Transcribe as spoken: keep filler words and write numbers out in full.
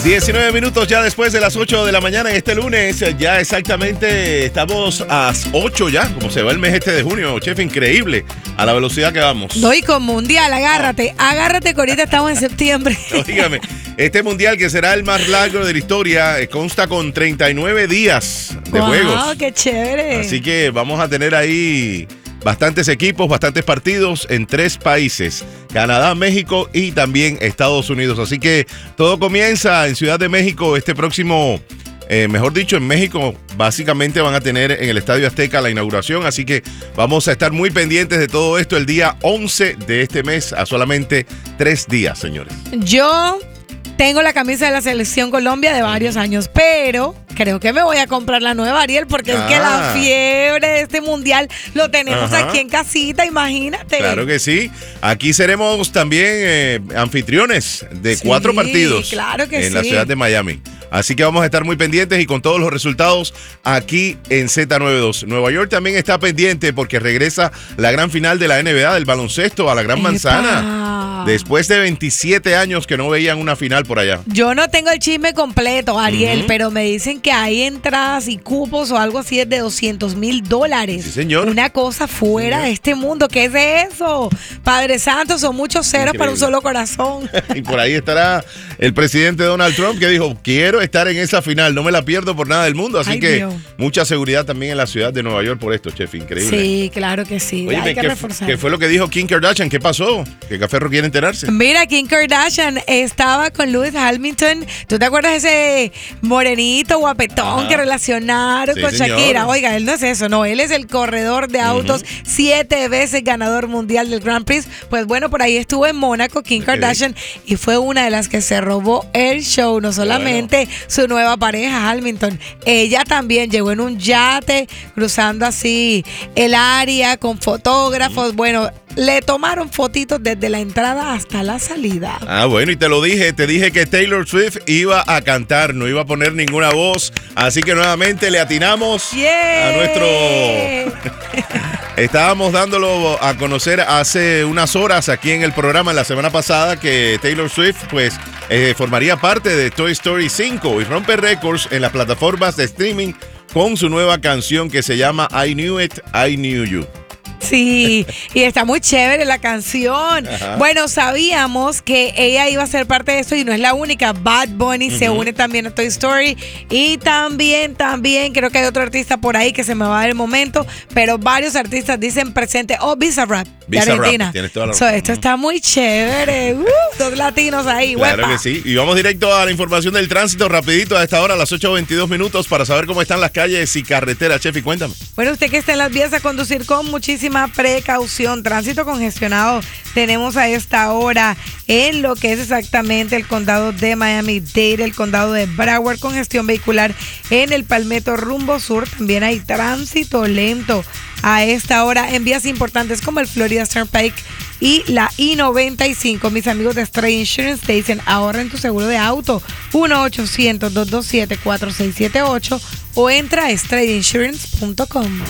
diecinueve minutos ya después de las ocho de la mañana en este lunes. Ya exactamente estamos a ocho ya, como se va el mes este de junio. Chef, increíble a la velocidad que vamos. Doy con mundial, agárrate. Agárrate que ahorita estamos en septiembre. Dígame, este mundial que será el más largo de la historia eh, consta con treinta y nueve días de wow, juegos. ¡Wow, qué chévere! Así que vamos a tener ahí bastantes equipos, bastantes partidos en tres países: Canadá, México y también Estados Unidos. Así que todo comienza en Ciudad de México este próximo, eh, mejor dicho, en México básicamente van a tener en el Estadio Azteca la inauguración. Así que vamos a estar muy pendientes de todo esto el día once de este mes, a solamente tres días, señores. Yo tengo la camisa de la Selección Colombia de varios años, pero creo que me voy a comprar la nueva, Ariel, porque ah. es que la fiebre de este mundial lo tenemos Ajá. aquí en casita, imagínate. Claro que sí. Aquí seremos también eh, anfitriones de sí, cuatro partidos claro que en sí. la ciudad de Miami. Así que vamos a estar muy pendientes y con todos los resultados aquí en Z noventa y dos. Nueva York también está pendiente porque regresa la gran final de la N B A del baloncesto a la Gran Manzana. ¡Epa! Después de veintisiete años que no veían una final por allá. Yo no tengo el chisme completo, Ariel, uh-huh. pero me dicen que hay entradas y cupos o algo así es de doscientos mil dólares. Sí, señor. Una cosa fuera sí, de este mundo. ¿Qué es eso? Padre Santo, son muchos ceros Increíble. Para un solo corazón. Y por ahí estará el presidente Donald Trump que dijo, quiero estar en esa final, no me la pierdo por nada del mundo. Así Ay, que Dios. Mucha seguridad también en la ciudad de Nueva York por esto, chef. Increíble. Sí, claro que sí. Oye, hay que ¿qué, reforzar. ¿Qué fue lo que dijo Kim Kardashian? ¿Qué pasó? Que Café quiere enterarse. Mira, Kim Kardashian estaba con Lewis Hamilton. ¿Tú te acuerdas de ese morenito guapetón Ajá. que relacionaron sí, con señor. Shakira? Oiga, él no es eso, no. Él es el corredor de autos, uh-huh. siete veces ganador mundial del Grand Prix. Pues bueno, por ahí estuvo en Mónaco Kim okay. Kardashian y fue una de las que se robó el show. No solamente bueno. su nueva pareja, Hamilton. Ella también llegó en un yate cruzando así el área con fotógrafos. Uh-huh. Bueno, le tomaron fotitos desde la entrada hasta la salida. Ah, bueno, y te lo dije, te dije que Taylor Swift iba a cantar, no iba a poner ninguna voz, así que nuevamente le atinamos yeah. a nuestro... Estábamos dándolo a conocer hace unas horas aquí en el programa la semana pasada que Taylor Swift pues eh, formaría parte de Toy Story cinco y rompe récords en las plataformas de streaming con su nueva canción que se llama I Knew It, I Knew You. Sí, y está muy chévere la canción. Ajá. Bueno, sabíamos que ella iba a ser parte de esto y no es la única. Bad Bunny uh-huh. se une también a Toy Story y también, también creo que hay otro artista por ahí que se me va a dar el momento, pero varios artistas dicen presente. Oh, Bizarrap de Argentina. Tienes toda la so, esto uh-huh. está muy chévere. Uh, dos latinos ahí. Claro huepa. que sí. Y vamos directo a la información del tránsito rapidito a esta hora, a las ocho veintidós minutos, para saber cómo están las calles y carreteras. Chef, y cuéntame. Bueno, usted que está en las vías a conducir con muchísima precaución, tránsito congestionado tenemos a esta hora en lo que es exactamente el condado de Miami-Dade, el condado de Broward, congestión vehicular en el Palmetto rumbo sur, también hay tránsito lento a esta hora en vías importantes como el Florida Turnpike y la I noventa y cinco. Mis amigos de Stray Insurance te dicen ahorra en tu seguro de auto, uno ochocientos, dos dos siete, cuatro seis siete ocho o entra a stray insurance punto com.